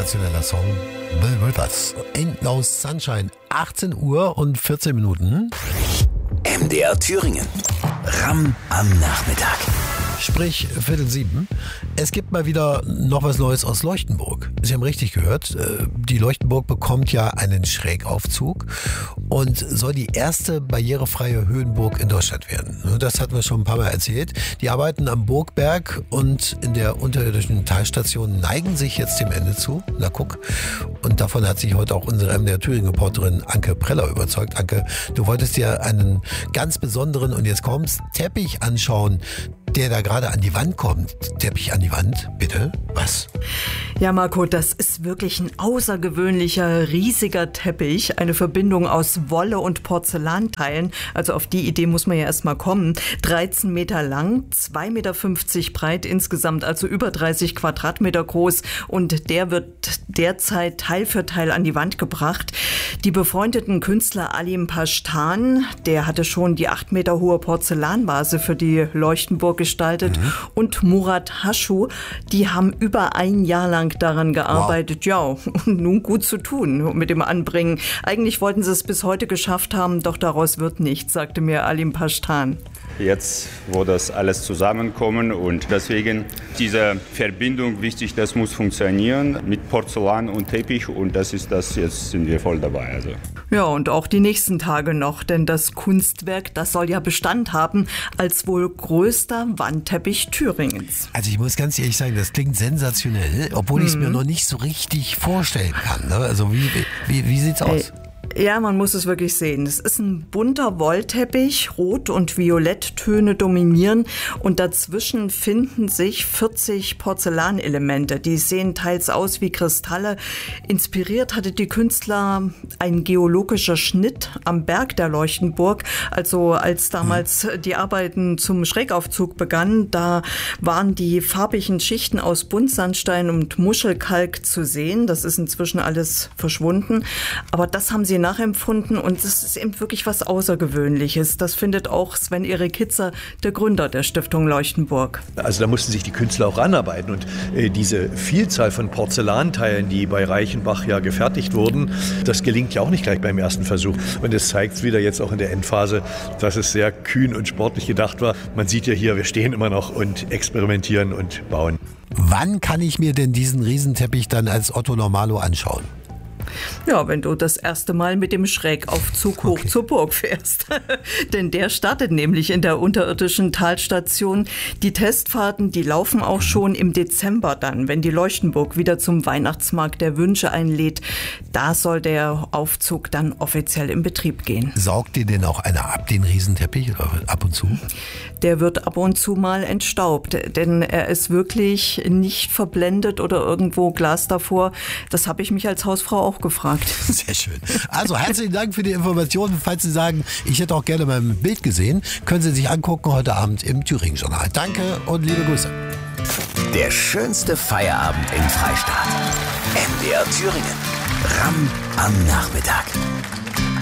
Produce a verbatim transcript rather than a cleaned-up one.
sensationeller Song. Bill Withers. Ain't No Sunshine. achtzehn Uhr und vierzehn Minuten. M D R Thüringen. Ramm am Nachmittag. Sprich Viertel sieben. Es gibt mal wieder noch was Neues aus Leuchtenburg. Sie haben richtig gehört, die Leuchtenburg bekommt ja einen Schrägaufzug und soll die erste barrierefreie Höhenburg in Deutschland werden. Das hatten wir schon ein paar Mal erzählt. Die Arbeiten am Burgberg und in der unterirdischen Talstation neigen sich jetzt dem Ende zu. Na guck. Und davon hat sich heute auch unsere M D R Thüringen-Reporterin Anke Preller überzeugt. Anke, du wolltest dir einen ganz besonderen, und jetzt kommt's, Teppich anschauen, der da gerade an die Wand kommt. Teppich an die Wand, bitte? Was? Ja, Marco, das ist wirklich ein außergewöhnlicher, riesiger Teppich. Eine Verbindung aus Wolle und Porzellanteilen. Also auf die Idee muss man ja erst mal kommen. dreizehn Meter lang, zwei Meter fünfzig breit insgesamt, also über dreißig Quadratmeter groß. Und der wird derzeit Teil für Teil an die Wand gebracht. Die befreundeten Künstler Alim Pashtan, der hatte schon die acht Meter hohe Porzellanvase für die Leuchtenburg gestaltet, mhm. und Murat Haschu, die haben über ein Jahr lang daran gearbeitet. Wow. Ja, und nun gut zu tun mit dem Anbringen. Eigentlich wollten sie es bis heute geschafft haben, doch daraus wird nichts, sagte mir Alim Pashtan. Jetzt, wo das alles zusammenkommt und deswegen diese Verbindung wichtig, das muss funktionieren mit Porzellan und Teppich und das ist das, jetzt sind wir voll dabei. Also. Ja, und auch die nächsten Tage noch, denn das Kunstwerk, das soll ja Bestand haben als wohl größter Wandteppich Thüringens. Also ich muss ganz ehrlich sagen, das klingt sensationell, obwohl ich es mhm. mir noch nicht so richtig vorstellen kann. Ne? Also wie, wie, wie sieht's aus? Ey. Ja, man muss es wirklich sehen. Es ist ein bunter Wollteppich, Rot- und Violetttöne dominieren und dazwischen finden sich vierzig Porzellanelemente. Die sehen teils aus wie Kristalle. Inspiriert hatte die Künstler ein geologischer Schnitt am Berg der Leuchtenburg. Also als damals mhm. die Arbeiten zum Schrägaufzug begannen, da waren die farbigen Schichten aus Buntsandstein und Muschelkalk zu sehen. Das ist inzwischen alles verschwunden. Aber das haben sie nachempfunden und es ist eben wirklich was Außergewöhnliches. Das findet auch Sven-Erik Hitzer, der Gründer der Stiftung Leuchtenburg. Also da mussten sich die Künstler auch ranarbeiten und äh, diese Vielzahl von Porzellanteilen, die bei Reichenbach ja gefertigt wurden, das gelingt ja auch nicht gleich beim ersten Versuch. Und es zeigt wieder jetzt auch in der Endphase, dass es sehr kühn und sportlich gedacht war. Man sieht ja hier, wir stehen immer noch und experimentieren und bauen. Wann kann ich mir denn diesen Riesenteppich dann als Otto Normalo anschauen? Ja, wenn du das erste Mal mit dem Schrägaufzug hoch okay. zur Burg fährst. Denn der startet nämlich in der unterirdischen Talstation. Die Testfahrten, die laufen auch schon im Dezember dann, wenn die Leuchtenburg wieder zum Weihnachtsmarkt der Wünsche einlädt. Da soll der Aufzug dann offiziell in Betrieb gehen. Saugt dir denn auch einer ab, den Riesenteppich, ab und zu? Der wird ab und zu mal entstaubt, denn er ist wirklich nicht verblendet oder irgendwo Glas davor. Das habe ich mich als Hausfrau auch gefragt. Sehr schön. Also herzlichen Dank für die Informationen. Falls Sie sagen, ich hätte auch gerne mal ein Bild gesehen, können Sie sich angucken heute Abend im Thüringen-Journal. Danke und liebe Grüße. Der schönste Feierabend im Freistaat. M D R Thüringen. Ramm am Nachmittag.